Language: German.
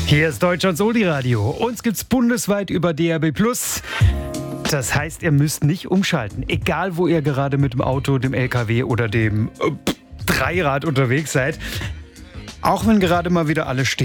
Hier ist Deutschlands Oldie-Radio. Uns gibt's bundesweit über DAB+. Das heißt, ihr müsst nicht umschalten. Egal, wo ihr gerade mit dem Auto, dem LKW oder dem Dreirad unterwegs seid. Auch wenn gerade mal wieder alles steht.